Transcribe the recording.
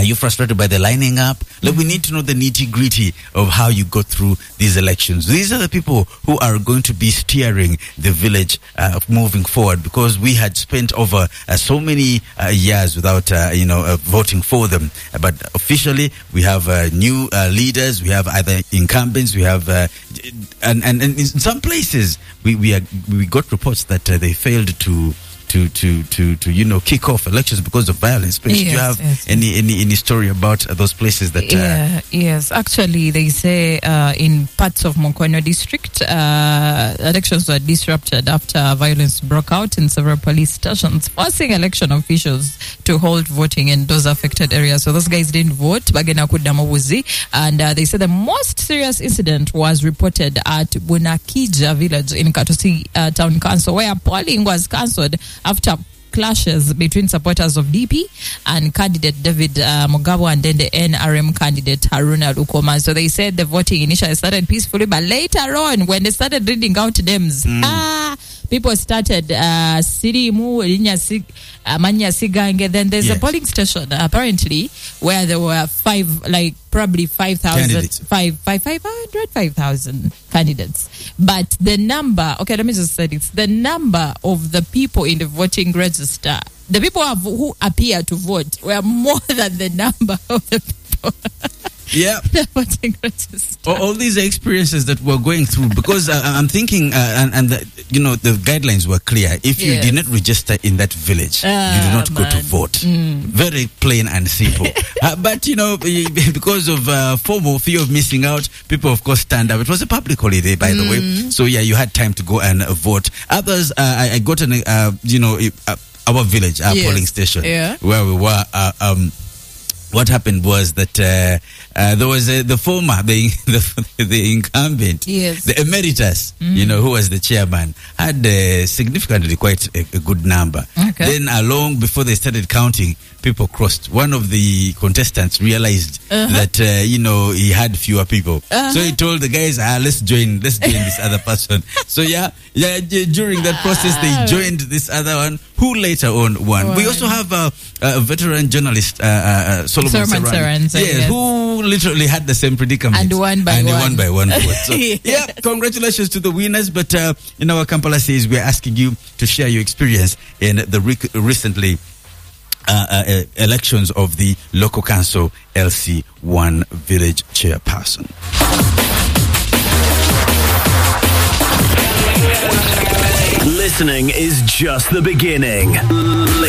you frustrated by the lining up? Like, we need to know the nitty-gritty of how you go through these elections. These are the people who are going to be steering the village moving forward, because we had spent over so many years without, voting for them. But officially, we have new leaders. We have either incumbents. We have, and in some places, we got reports that they failed to kick off elections because of violence. But do you have any story about those places that? Yes, actually, they say in parts of Mukono district, elections were disrupted after violence broke out in several police stations, forcing election officials to hold voting in those affected areas. So those guys didn't vote. And they said the most serious incident was reported at Bunakija village in Katosi town council, where polling was cancelled after clashes between supporters of DP and candidate David Mugabo, and then the NRM candidate Haruna Lukoma. So they said the voting initially started peacefully, but later on, when they started reading out names, people started Sirimu, Manya Sigange. Then there's a polling station apparently where there were probably 5,000 candidates. But the number, let me just say this, the number of the people in the voting register, the people who appear to vote were more than the number of the people. Yeah. The voting register. All these experiences that we're going through, because I'm thinking, the guidelines were clear. If you did not register in that village, you do not go to vote. Very plain and simple. But, because of FOMO, fear of missing out, people, of course, stand up. It was a public holiday, by the way. So, you had time to go and vote. Others, I got our village, our polling station, where we were. What happened was that there was the former, the incumbent, the emeritus, who was the chairman, had significantly quite a good number. Okay. Then before they started counting, people crossed. One of the contestants realized that, he had fewer people. So he told the guys, let's join this other person. So during that process, they joined this other one, who later on won. We also have a veteran journalist, Solomon Saran, who literally had the same predicament. And won by one vote. So, congratulations to the winners. But in our Kampala says, we're asking you to share your experience in the recently elections of the local council LC1 village chairperson. Listening is just the beginning.